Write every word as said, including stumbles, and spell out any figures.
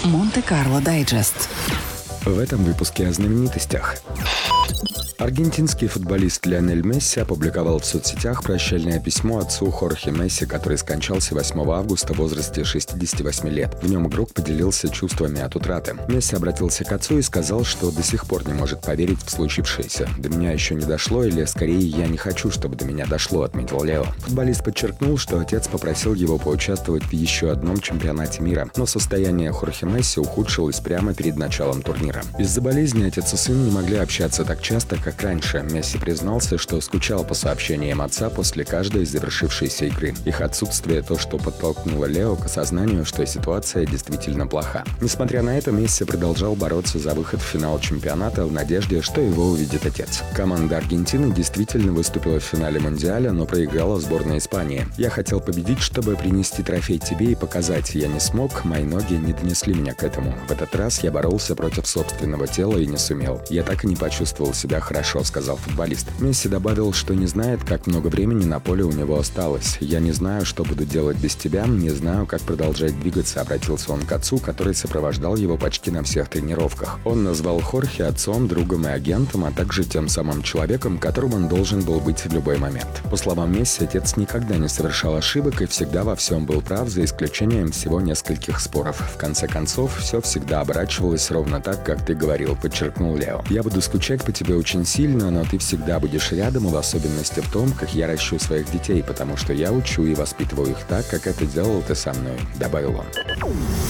Монте-Карло Дайджест. В этом выпуске о знаменитостях. Аргентинский футболист Лионель Месси опубликовал в соцсетях прощальное письмо отцу Хорхе Месси, который скончался восьмого августа в возрасте шестидесяти восьми лет. В нем игрок поделился чувствами от утраты. Месси обратился к отцу и сказал, что до сих пор не может поверить в случившееся. «До меня еще не дошло, или, скорее, я не хочу, чтобы до меня дошло», — отметил Лео. Футболист подчеркнул, что отец попросил его поучаствовать в еще одном чемпионате мира, но состояние Хорхе Месси ухудшилось прямо перед началом турнира. Из-за болезни отец и сын не могли общаться так часто, как раньше. Месси признался, что скучал по сообщениям отца после каждой завершившейся игры. Их отсутствие — то, что подтолкнуло Лео к осознанию, что ситуация действительно плоха. Несмотря на это, Месси продолжал бороться за выход в финал чемпионата в надежде, что его увидит отец. Команда Аргентины действительно выступила в финале Мундиаля, но проиграла сборной Испании. «Я хотел победить, чтобы принести трофей тебе и показать. Я не смог, мои ноги не донесли меня к этому. В этот раз я боролся против собственного тела и не сумел. Я так и не почувствовал себя хорошо», — сказал футболист. Месси добавил, что не знает, как много времени на поле у него осталось. «Я не знаю, что буду делать без тебя, не знаю, как продолжать двигаться», — обратился он к отцу, который сопровождал его почти на всех тренировках. Он назвал Хорхе отцом, другом и агентом, а также тем самым человеком, которым он должен был быть в любой момент. По словам Месси, отец никогда не совершал ошибок и всегда во всем был прав, за исключением всего нескольких споров. «В конце концов, все всегда оборачивалось ровно так, как ты говорил», — подчеркнул Лео. «Я буду скучать по тебе очень сильно, но ты всегда будешь рядом, и в особенности в том, как я ращу своих детей, потому что я учу и воспитываю их так, как это делал ты со мной», — добавил он.